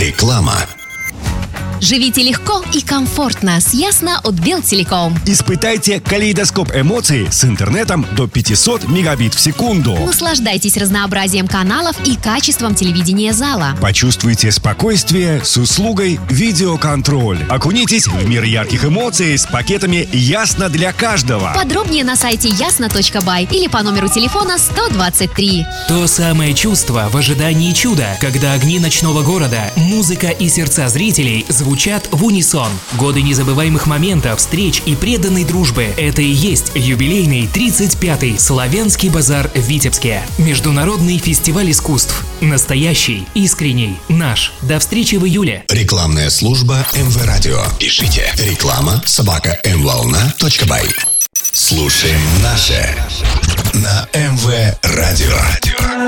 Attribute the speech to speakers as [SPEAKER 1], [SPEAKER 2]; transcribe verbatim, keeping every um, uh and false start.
[SPEAKER 1] Реклама.
[SPEAKER 2] Живите легко и комфортно с Ясно от Белтелеком.
[SPEAKER 3] Испытайте калейдоскоп эмоций с интернетом до пятьсот мегабит в секунду.
[SPEAKER 2] Наслаждайтесь разнообразием каналов и качеством телевидения зала.
[SPEAKER 3] Почувствуйте спокойствие с услугой видеоконтроль. Окунитесь в мир ярких эмоций с пакетами «Ясно для каждого».
[SPEAKER 2] Подробнее на сайте ясно точка бай или по номеру телефона сто двадцать три.
[SPEAKER 4] То самое чувство в ожидании чуда, когда огни ночного города, музыка и сердца зрителей звучат в унисон. Годы незабываемых моментов, встреч и преданной дружбы. Это и есть юбилейный тридцать пятый Славянский базар в Витебске. Международный фестиваль искусств. Настоящий, искренний, наш. До встречи в июле.
[SPEAKER 1] Рекламная служба эм вэ Радио. Пишите реклама собака эм волна точка бай. Слушаем наше на эм вэ Радио.